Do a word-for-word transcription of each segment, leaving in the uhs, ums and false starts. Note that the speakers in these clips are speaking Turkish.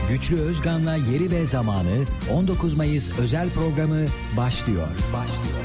Güçlü Özgan'la Yeri ve Zamanı on dokuz Mayıs özel programı başlıyor. Başlıyor.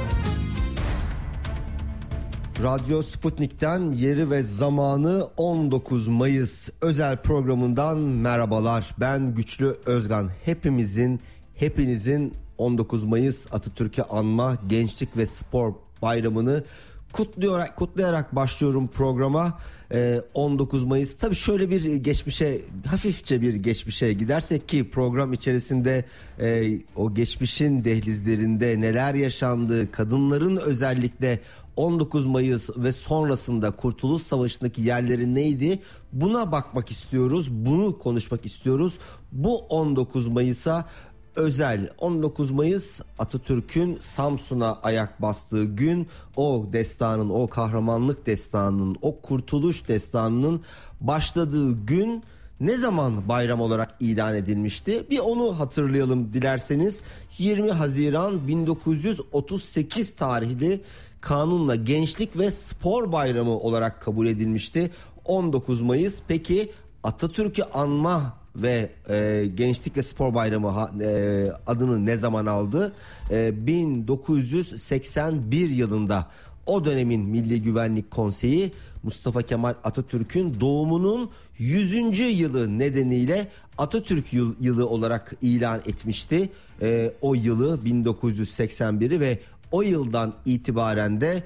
Radyo Sputnik'ten Yeri ve Zamanı on dokuz Mayıs özel programından merhabalar. Ben Güçlü Özgan. Hepimizin, hepinizin on dokuz Mayıs Atatürk'ü anma Gençlik ve Spor Bayramı'nı kutlayarak, kutlayarak başlıyorum programa. Ee, on dokuz Mayıs tabii şöyle bir geçmişe, hafifçe bir geçmişe gidersek ki program içerisinde e, o geçmişin dehlizlerinde neler yaşandığı, kadınların özellikle on dokuz Mayıs ve sonrasında Kurtuluş Savaşı'ndaki yerleri neydi? Buna bakmak istiyoruz, bunu konuşmak istiyoruz. Bu on dokuz Mayıs'a özel. on dokuz Mayıs Atatürk'ün Samsun'a ayak bastığı gün, o destanın, o kahramanlık destanının, o kurtuluş destanının başladığı gün ne zaman bayram olarak ilan edilmişti? Bir onu hatırlayalım dilerseniz. yirmi Haziran bin dokuz yüz otuz sekiz tarihli kanunla Gençlik ve Spor Bayramı olarak kabul edilmişti. on dokuz Mayıs peki Atatürk'ü anma ve e, Gençlik ve Spor Bayramı ha, e, adını ne zaman aldı? E, bin dokuz yüz seksen bir yılında o dönemin Milli Güvenlik Konseyi Mustafa Kemal Atatürk'ün doğumunun yüzüncü yılı nedeniyle Atatürk yıl, yılı olarak ilan etmişti. E, o yılı bin dokuz yüz seksen biri ve o yıldan itibaren de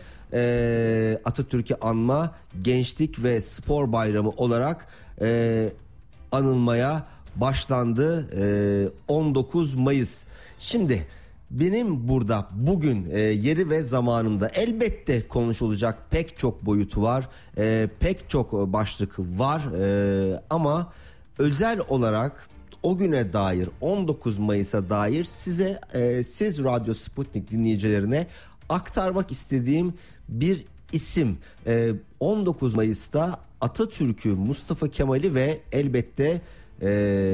e, Atatürk'ü anma Gençlik ve Spor Bayramı olarak e, anılmaya başlandı. e, on dokuz Mayıs. Şimdi benim burada bugün e, yeri ve zamanında elbette konuşulacak pek çok boyutu var, e, pek çok başlık var, e, ama özel olarak o güne dair, on dokuz Mayıs'a dair size, e, siz Radyo Sputnik dinleyicilerine aktarmak istediğim bir isim. E, on dokuz Mayıs'ta Atatürk'ü, Mustafa Kemal'i ve elbette e,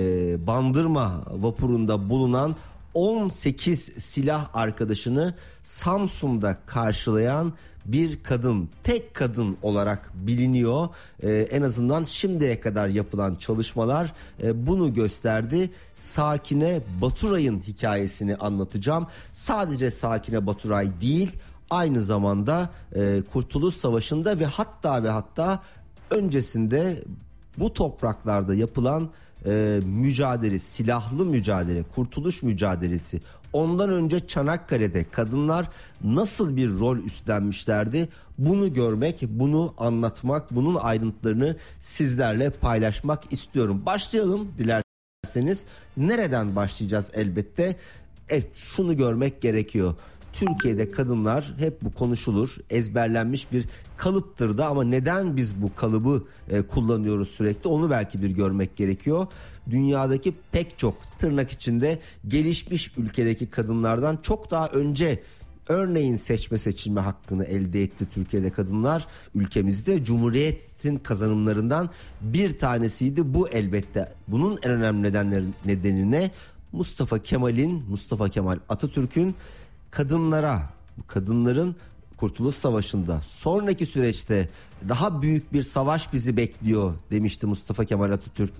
Bandırma vapurunda bulunan on sekiz silah arkadaşını Samsun'da karşılayan bir kadın, tek kadın olarak biliniyor. Ee, en azından şimdiye kadar yapılan çalışmalar e, bunu gösterdi. Sakine Baturay'ın hikayesini anlatacağım. Sadece Sakine Baturay değil, aynı zamanda e, Kurtuluş Savaşı'nda ve hatta ve hatta öncesinde bu topraklarda yapılan e, mücadele, silahlı mücadele, kurtuluş mücadelesi, ondan önce Çanakkale'de kadınlar nasıl bir rol üstlenmişlerdi? Bunu görmek, bunu anlatmak, bunun ayrıntılarını sizlerle paylaşmak istiyorum. Başlayalım dilerseniz. Nereden başlayacağız elbette? Evet, şunu görmek gerekiyor. Türkiye'de kadınlar, hep bu konuşulur, ezberlenmiş bir kalıptır da, ama neden biz bu kalıbı e, kullanıyoruz sürekli, onu belki bir görmek gerekiyor. Dünyadaki pek çok, tırnak içinde gelişmiş ülkedeki kadınlardan çok daha önce, örneğin seçme seçilme hakkını elde etti Türkiye'de kadınlar. Ülkemizde Cumhuriyet'in kazanımlarından bir tanesiydi bu elbette. Bunun en önemli nedenleri, nedenine Mustafa Kemal'in, Mustafa Kemal Atatürk'ün kadınlara, kadınların Kurtuluş Savaşı'nda, sonraki süreçte daha büyük bir savaş bizi bekliyor demişti Mustafa Kemal Atatürk.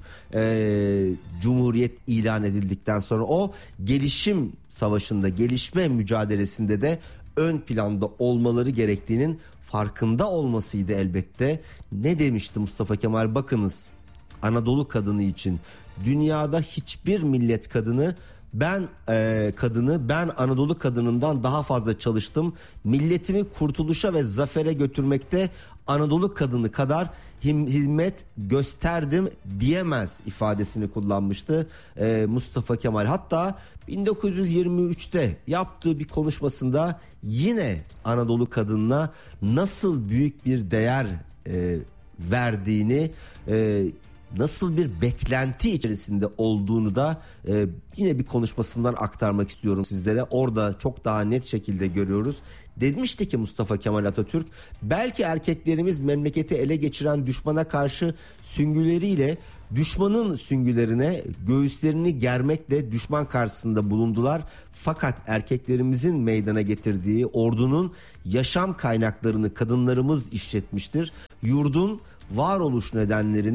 Ee, Cumhuriyet ilan edildikten sonra o gelişim savaşında, gelişme mücadelesinde de ön planda olmaları gerektiğinin farkında olmasıydı elbette. Ne demişti Mustafa Kemal? Bakınız, Anadolu kadını için dünyada hiçbir millet kadını Ben e, kadını ben Anadolu kadınından daha fazla çalıştım. Milletimi kurtuluşa ve zafere götürmekte Anadolu kadını kadar him, hizmet gösterdim diyemez ifadesini kullanmıştı e, Mustafa Kemal. Hatta bin dokuz yüz yirmi üçte yaptığı bir konuşmasında yine Anadolu kadınına nasıl büyük bir değer e, verdiğini, e, nasıl bir beklenti içerisinde olduğunu da e, yine bir konuşmasından aktarmak istiyorum sizlere. Orada çok daha net şekilde görüyoruz. Demişti ki Mustafa Kemal Atatürk, belki erkeklerimiz memleketi ele geçiren düşmana karşı süngüleriyle düşmanın süngülerine göğüslerini germekle düşman karşısında bulundular. Fakat erkeklerimizin meydana getirdiği ordunun yaşam kaynaklarını kadınlarımız işletmiştir. Yurdun varoluş nedenlerini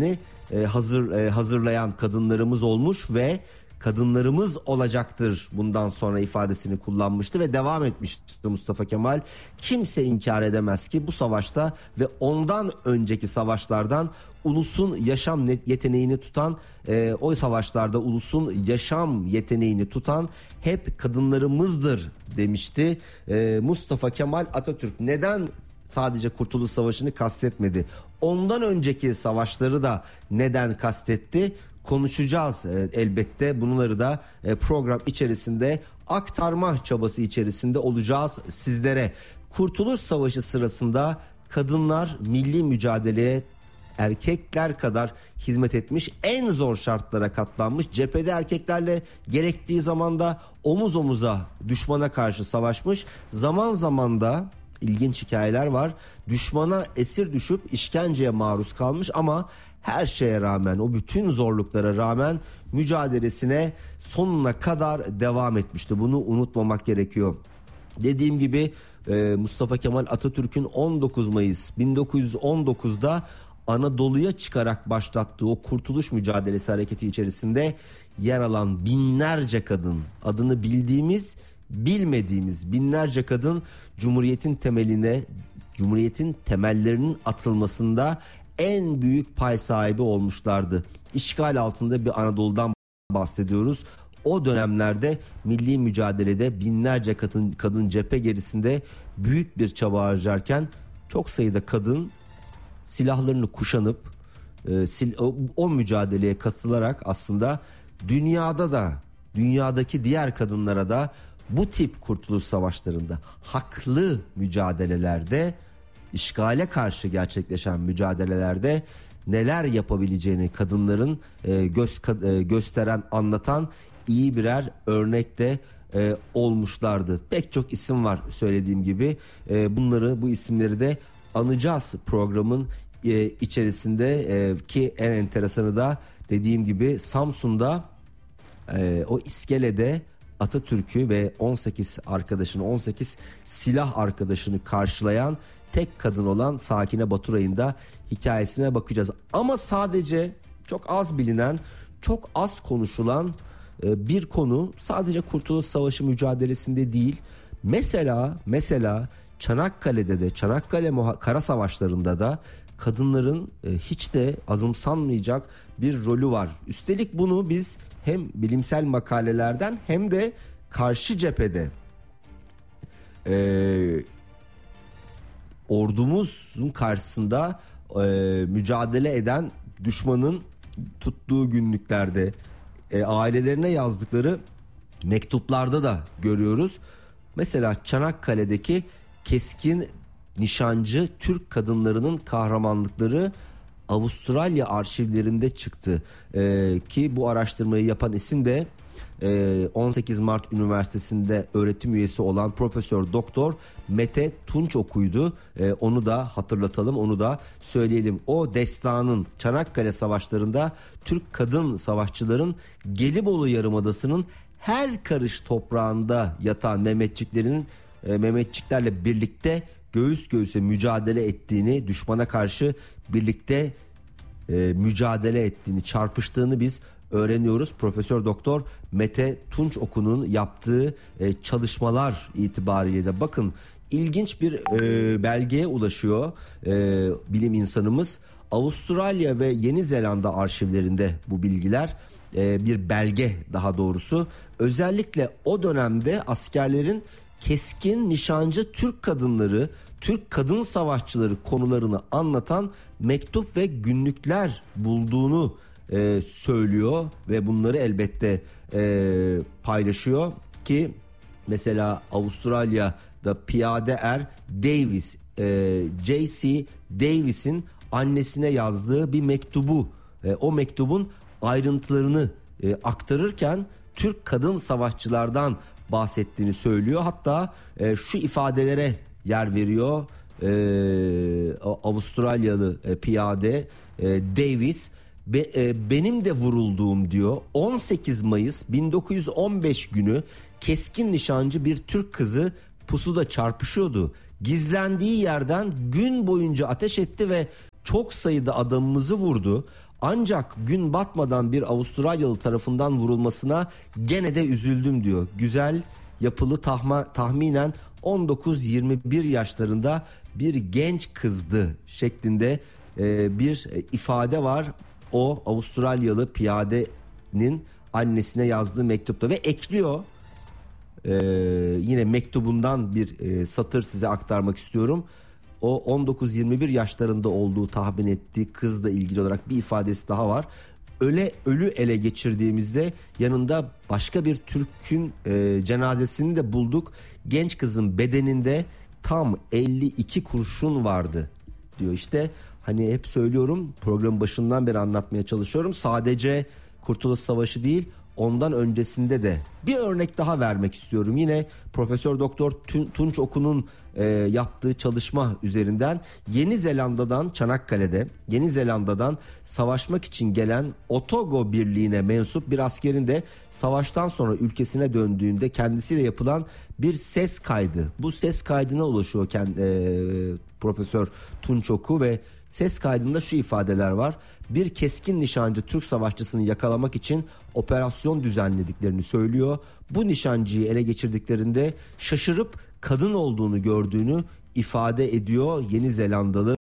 e, hazır e, hazırlayan kadınlarımız olmuş ve kadınlarımız olacaktır bundan sonra ifadesini kullanmıştı ve devam etmişti Mustafa Kemal. Kimse inkar edemez ki bu savaşta ve ondan önceki savaşlardan ulusun yaşam yeteneğini tutan, e, o savaşlarda ulusun yaşam yeteneğini tutan hep kadınlarımızdır demişti e, Mustafa Kemal Atatürk. Neden sadece Kurtuluş Savaşı'nı kastetmedi? Ondan önceki savaşları da neden kastetti? Konuşacağız e, elbette. Bunları da e, program içerisinde aktarma çabası içerisinde olacağız sizlere. Kurtuluş Savaşı sırasında kadınlar milli mücadeleye erkekler kadar hizmet etmiş, en zor şartlara katlanmış, cephede erkeklerle gerektiği zaman da omuz omuza düşmana karşı savaşmış. Zaman zaman da ilginç hikayeler var. Düşmana esir düşüp işkenceye maruz kalmış ama her şeye rağmen, o bütün zorluklara rağmen mücadelesine sonuna kadar devam etmişti. Bunu unutmamak gerekiyor. Dediğim gibi Mustafa Kemal Atatürk'ün on dokuz Mayıs bin dokuz yüz on dokuzda Anadolu'ya çıkarak başlattığı o kurtuluş mücadelesi hareketi içerisinde yer alan binlerce kadın, adını bildiğimiz, bilmediğimiz binlerce kadın Cumhuriyet'in temeline, Cumhuriyet'in temellerinin atılmasında en büyük pay sahibi olmuşlardı. İşgal altında bir Anadolu'dan bahsediyoruz. O dönemlerde milli mücadelede binlerce kadın, kadın cephe gerisinde büyük bir çaba harcarken çok sayıda kadın silahlarını kuşanıp e, sil, o, o mücadeleye katılarak aslında dünyada da, dünyadaki diğer kadınlara da bu tip kurtuluş savaşlarında, haklı mücadelelerde, işgale karşı gerçekleşen mücadelelerde neler yapabileceğini kadınların e, göz, e, gösteren, anlatan iyi birer örnek de e, olmuşlardı. Pek çok isim var söylediğim gibi. E, bunları, bu isimleri de anacağız programın e, içerisinde e, ki en enteresanı da dediğim gibi Samsun'da e, o iskelede Atatürk'ü ve on sekiz arkadaşını, on sekiz silah arkadaşını karşılayan tek kadın olan Sakine Baturay'ın da hikayesine bakacağız. Ama sadece çok az bilinen, çok az konuşulan e, bir konu sadece Kurtuluş Savaşı mücadelesinde değil. Mesela mesela Çanakkale'de de, Çanakkale Kara Savaşları'nda da kadınların e, hiç de azımsanmayacak bir rolü var. Üstelik bunu biz hem bilimsel makalelerden hem de karşı cephede e, ordumuzun karşısında e, mücadele eden düşmanın tuttuğu günlüklerde, e, ailelerine yazdıkları mektuplarda da görüyoruz. Mesela Çanakkale'deki keskin nişancı Türk kadınlarının kahramanlıkları Avustralya arşivlerinde çıktı. Ee, ki bu araştırmayı yapan isim de e, on sekiz Mart Üniversitesi'nde öğretim üyesi olan Profesör Doktor Mete Tunçokuydu. Ee, onu da hatırlatalım, onu da söyleyelim. O destanın, Çanakkale Savaşları'nda Türk kadın savaşçıların Gelibolu Yarımadası'nın her karış toprağında yatan Mehmetçiklerin e, Mehmetçiklerle birlikte göğüs göğüse mücadele ettiğini, düşmana karşı birlikte e, mücadele ettiğini, çarpıştığını biz öğreniyoruz. Profesör Doktor Mete Tunçoku'nun yaptığı e, çalışmalar itibariyle de bakın ilginç bir e, belgeye ulaşıyor e, bilim insanımız. Avustralya ve Yeni Zelanda arşivlerinde bu bilgiler, e, bir belge daha doğrusu. Özellikle o dönemde askerlerin keskin nişancı Türk kadınları, Türk kadın savaşçıları konularını anlatan mektup ve günlükler bulduğunu e, söylüyor ve bunları elbette e, paylaşıyor ki mesela Avustralya'da piyade er Davis, e, J C Davis'in annesine yazdığı bir mektubu, e, o mektubun ayrıntılarını e, aktarırken Türk kadın savaşçılardan bahsettiğini söylüyor. Hatta e, şu ifadelere yer veriyor. E, Avustralyalı e, piyade e, Davis, be, e, benim de vurulduğum diyor. on sekiz Mayıs bin dokuz yüz on beş günü keskin nişancı bir Türk kızı pusuda çarpışıyordu. Gizlendiği yerden gün boyunca ateş etti ve çok sayıda adamımızı vurdu. Ancak gün batmadan bir Avustralyalı tarafından vurulmasına gene de üzüldüm diyor. Güzel yapılı, tahma, tahminen on dokuz yirmi bir yaşlarında bir genç kızdı şeklinde e, bir ifade var. O Avustralyalı piyadenin annesine yazdığı mektupta ve ekliyor. Ee, yine mektubundan bir e, satır size aktarmak istiyorum. O on dokuz yirmi bir yaşlarında olduğu tahmin ettiği kızla ilgili olarak bir ifadesi daha var. Öle ölü ele geçirdiğimizde yanında başka bir Türk'ün e, cenazesini de bulduk. Genç kızın bedeninde tam elli iki kurşun vardı diyor. İşte hani hep söylüyorum, programın başından beri anlatmaya çalışıyorum. Sadece Kurtuluş Savaşı değil, ondan öncesinde de bir örnek daha vermek istiyorum. Yine Profesör Doktor Tunç Oku'nun e, yaptığı çalışma üzerinden Yeni Zelanda'dan, Çanakkale'de Yeni Zelanda'dan savaşmak için gelen Otago Birliği'ne mensup bir askerin de savaştan sonra ülkesine döndüğünde kendisiyle yapılan bir ses kaydı. Bu ses kaydına ulaşıyor kendi, e, Profesör Tunç Oku ve ses kaydında şu ifadeler var. Bir keskin nişancı Türk savaşçısını yakalamak için operasyon düzenlediklerini söylüyor. Bu nişancıyı ele geçirdiklerinde şaşırıp kadın olduğunu gördüğünü ifade ediyor Yeni Zelandalı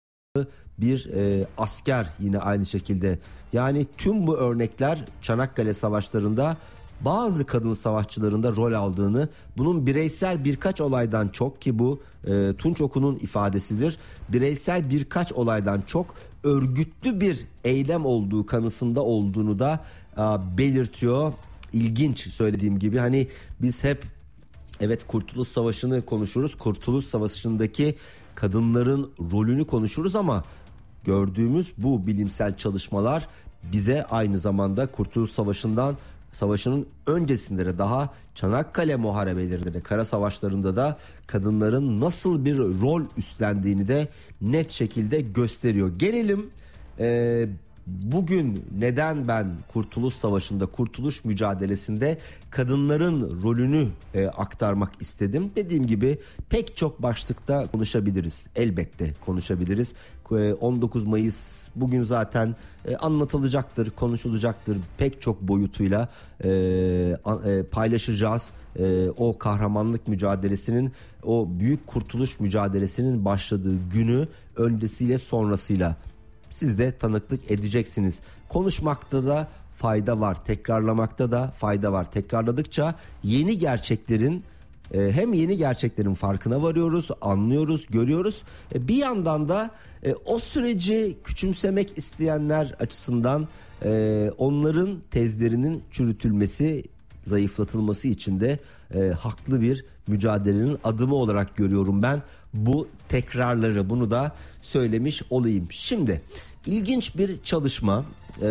bir e, asker yine aynı şekilde. Yani tüm bu örnekler Çanakkale savaşlarında bazı kadın savaşçıların da rol aldığını, bunun bireysel birkaç olaydan çok, ki bu e, Tunç Oku'nun ifadesidir, bireysel birkaç olaydan çok örgütlü bir eylem olduğu kanısında olduğunu da e, belirtiyor. İlginç, söylediğim gibi hani biz hep evet Kurtuluş Savaşı'nı konuşuruz, Kurtuluş Savaşı'ndaki kadınların rolünü konuşuruz ama gördüğümüz bu bilimsel çalışmalar bize aynı zamanda Kurtuluş Savaşı'ndan, savaşının öncesinde de daha Çanakkale muharebelerinde de, kara savaşlarında da kadınların nasıl bir rol üstlendiğini de net şekilde gösteriyor. Gelelim e, bugün neden ben Kurtuluş Savaşı'nda, Kurtuluş mücadelesinde kadınların rolünü e, aktarmak istedim. Dediğim gibi pek çok başlıkta konuşabiliriz. Elbette konuşabiliriz. E, on dokuz Mayıs bugün zaten e, anlatılacaktır, konuşulacaktır. Pek çok boyutuyla e, e, paylaşacağız. E, o kahramanlık mücadelesinin, o büyük kurtuluş mücadelesinin başladığı günü öncesiyle sonrasıyla siz de tanıklık edeceksiniz. Konuşmakta da fayda var, tekrarlamakta da fayda var. Tekrarladıkça yeni gerçeklerin e, hem yeni gerçeklerin farkına varıyoruz, anlıyoruz, görüyoruz. E, bir yandan da e, o süreci küçümsemek isteyenler açısından e, onların tezlerinin çürütülmesi, zayıflatılması için de e, haklı bir mücadelenin adımı olarak görüyorum ben bu tekrarları. Bunu da söylemiş olayım. Şimdi ilginç bir çalışma, e,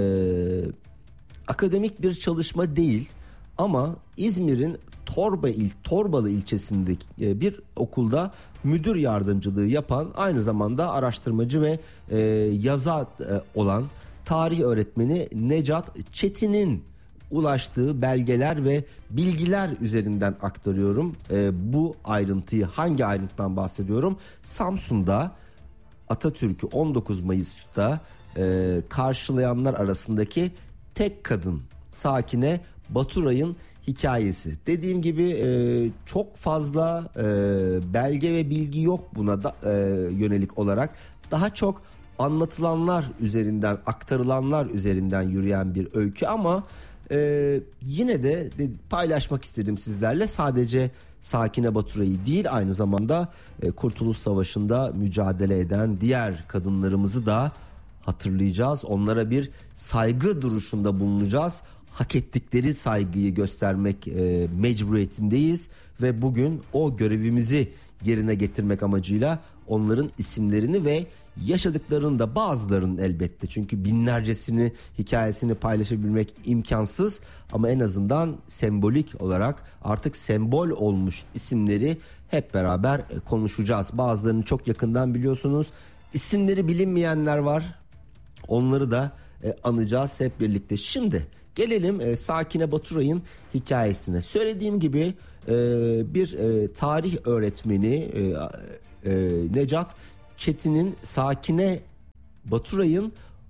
akademik bir çalışma değil ama İzmir'in Torba il, Torbalı ilçesindeki e, bir okulda müdür yardımcılığı yapan, aynı zamanda araştırmacı ve e, yazar e, olan tarih öğretmeni Necat Çetin'in ulaştığı belgeler ve bilgiler üzerinden aktarıyorum. E, bu ayrıntıyı, hangi ayrıntıdan bahsediyorum? Samsun'da Atatürk'ü on dokuz Mayıs'ta e, karşılayanlar arasındaki tek kadın Sakine Baturay'ın hikayesi. Dediğim gibi e, çok fazla e, belge ve bilgi yok buna da, e, yönelik olarak. Daha çok anlatılanlar üzerinden, aktarılanlar üzerinden yürüyen bir öykü ama e, yine de, de paylaşmak istedim sizlerle. Sadece Sakine Baturay'ı değil, aynı zamanda e, Kurtuluş Savaşı'nda mücadele eden diğer kadınlarımızı da hatırlayacağız. Onlara bir saygı duruşunda bulunacağız. Hak ettikleri saygıyı göstermek e, mecburiyetindeyiz ve bugün o görevimizi yerine getirmek amacıyla onların isimlerini ve yaşadıklarını da, bazılarının elbette, çünkü binlercesini, hikayesini paylaşabilmek imkansız ama en azından sembolik olarak artık sembol olmuş isimleri hep beraber konuşacağız. Bazılarını çok yakından biliyorsunuz, isimleri bilinmeyenler var, onları da e, anacağız hep birlikte. Şimdi gelelim e, Sakine Baturay'ın hikayesine. Söylediğim gibi e, bir e, tarih öğretmeni e, e, Necat Çetin'in Sakine Baturay'ın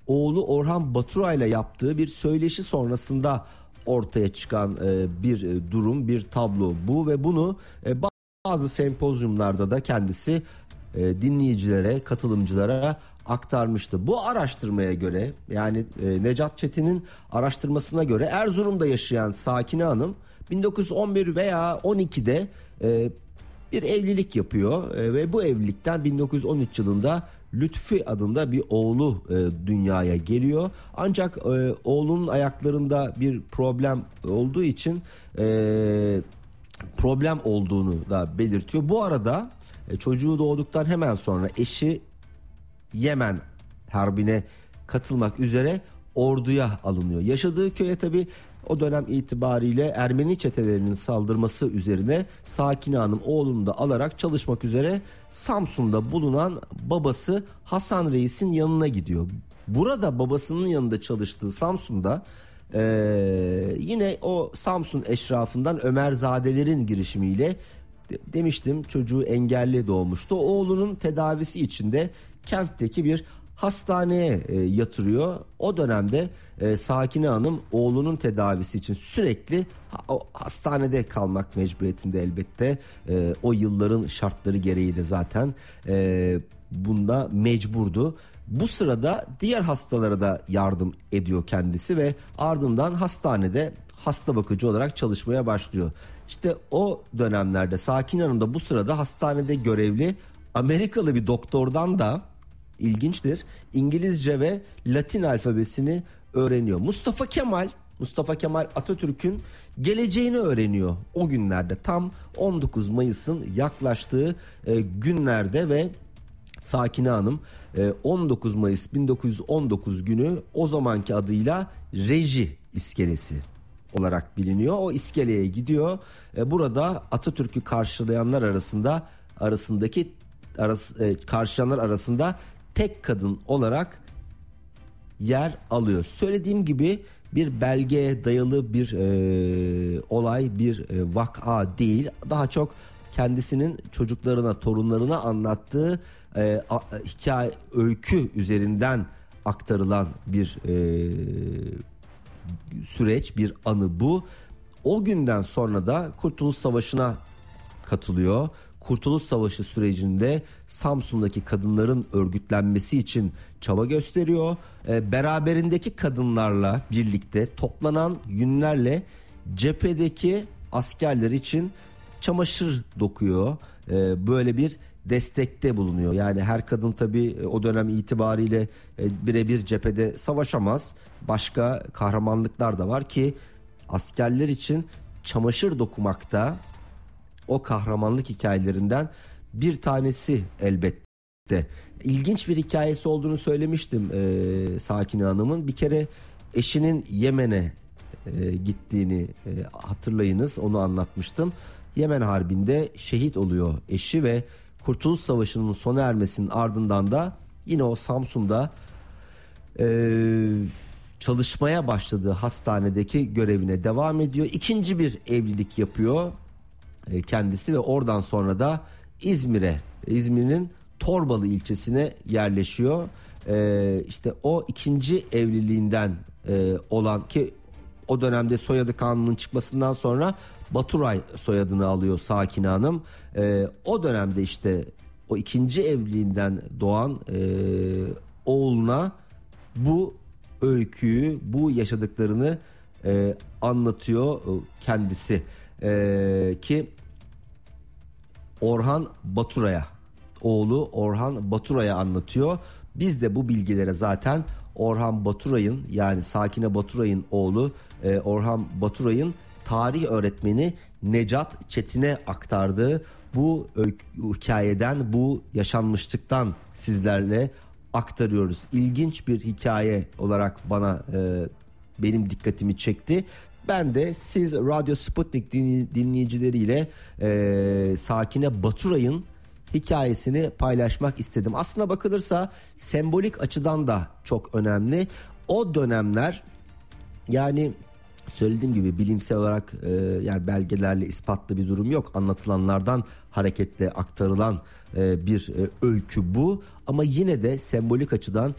oğlu Orhan Baturay'la yaptığı bir söyleşi sonrasında ortaya çıkan e, bir e, durum, bir tablo bu ve bunu e, bazı sempozyumlarda da kendisi e, dinleyicilere, katılımcılara aktarmıştı. Bu araştırmaya göre, yani e, Necat Çetin'in araştırmasına göre Erzurum'da yaşayan Sakine Hanım bin dokuz yüz on bir veya on ikide e, bir evlilik yapıyor e, ve bu evlilikten bin dokuz yüz on üç yılında Lütfi adında bir oğlu e, dünyaya geliyor. Ancak e, oğlunun ayaklarında bir problem olduğu için e, problem olduğunu da belirtiyor. Bu arada e, çocuğu doğduktan hemen sonra eşi Yemen harbine katılmak üzere orduya alınıyor. Yaşadığı köye tabii o dönem itibariyle Ermeni çetelerinin saldırması üzerine Sakine Hanım oğlunu da alarak çalışmak üzere Samsun'da bulunan babası Hasan Reis'in yanına gidiyor. Burada babasının yanında çalıştığı Samsun'da ee, yine o Samsun eşrafından Ömerzadelerin girişimiyle de, demiştim çocuğu engelli doğmuştu. Oğlunun tedavisi için de kentteki bir hastaneye e, yatırıyor. O dönemde e, Sakine Hanım oğlunun tedavisi için sürekli ha, o hastanede kalmak mecburiyetinde elbette. E, o yılların şartları gereği de zaten e, bunda mecburdu. Bu sırada diğer hastalara da yardım ediyor kendisi ve ardından hastanede hasta bakıcı olarak çalışmaya başlıyor. İşte o dönemlerde Sakine Hanım da bu sırada hastanede görevli Amerikalı bir doktordan da, İlginçtir, İngilizce ve Latin alfabesini öğreniyor. Mustafa Kemal, Mustafa Kemal Atatürk'ün geleceğini öğreniyor o günlerde. Tam on dokuz Mayıs'ın yaklaştığı e, günlerde ve Sakine Hanım e, on dokuz Mayıs bin dokuz yüz on dokuz günü o zamanki adıyla Reji iskelesi olarak biliniyor. O iskeleye gidiyor. E, burada Atatürk'ü karşılayanlar arasında arasındaki arası, e, karşılayanlar arasında tek kadın olarak yer alıyor. Söylediğim gibi bir belgeye dayalı bir e, olay, bir e, vaka değil. Daha çok kendisinin çocuklarına, torunlarına anlattığı e, a, hikaye, öykü üzerinden aktarılan bir e, süreç, bir anı bu. O günden sonra da Kurtuluş Savaşı'na katılıyor. Kurtuluş Savaşı sürecinde Samsun'daki kadınların örgütlenmesi için çaba gösteriyor. E, beraberindeki kadınlarla birlikte toplanan yünlerle cephedeki askerler için çamaşır dokuyor. E, böyle bir destekte bulunuyor. Yani her kadın tabii o dönem itibariyle e, birebir cephede savaşamaz. Başka kahramanlıklar da var ki askerler için çamaşır dokumakta o kahramanlık hikayelerinden bir tanesi elbette. İlginç bir hikayesi olduğunu söylemiştim e, Sakine Hanım'ın. Bir kere eşinin Yemen'e e, gittiğini e, hatırlayınız, onu anlatmıştım. Yemen Harbi'nde şehit oluyor eşi ve Kurtuluş Savaşı'nın sona ermesinin ardından da yine o Samsun'da e, çalışmaya başladığı hastanedeki görevine devam ediyor. İkinci bir evlilik yapıyor kendisi ve oradan sonra da İzmir'e, İzmir'in Torbalı ilçesine yerleşiyor. Ee, işte o ikinci evliliğinden e, olan ki o dönemde soyadı kanunun çıkmasından sonra Baturay soyadını alıyor Sakine Hanım. Ee, o dönemde işte o ikinci evliliğinden doğan e, oğluna bu öyküyü, bu yaşadıklarını e, anlatıyor kendisi. Ee, ki Orhan Baturay'a, oğlu Orhan Baturay'a anlatıyor. Biz de bu bilgilere zaten Orhan Baturay'ın, yani Sakine Baturay'ın oğlu e, Orhan Baturay'ın tarih öğretmeni Necat Çetin'e aktardığı bu hikayeden, bu yaşanmışlıktan sizlerle aktarıyoruz. İlginç bir hikaye olarak bana e, benim dikkatimi çekti. Ben de siz Radyo Sputnik dinleyicileriyle e, Sakine Baturay'ın hikayesini paylaşmak istedim. Aslına bakılırsa sembolik açıdan da çok önemli. O dönemler, yani söylediğim gibi bilimsel olarak e, yani belgelerle ispatlı bir durum yok. Anlatılanlardan hareketle aktarılan e, bir e, öykü bu. Ama yine de sembolik açıdan